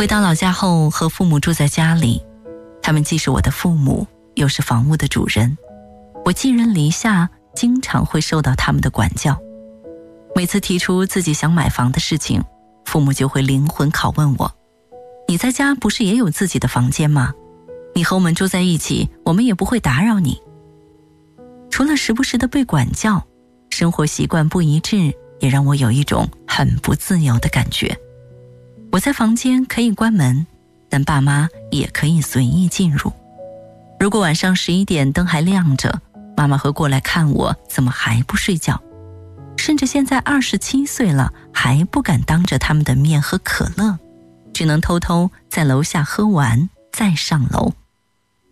回到老家后，和父母住在家里，他们既是我的父母，又是房屋的主人，我寄人篱下，经常会受到他们的管教。每次提出自己想买房的事情，父母就会灵魂拷问我：你在家不是也有自己的房间吗？你和我们住在一起，我们也不会打扰你。除了时不时的被管教，生活习惯不一致也让我有一种很不自由的感觉。我在房间可以关门，但爸妈也可以随意进入。如果晚上11点灯还亮着，妈妈会过来看我怎么还不睡觉。甚至现在27岁了，还不敢当着他们的面喝可乐，只能偷偷在楼下喝完再上楼。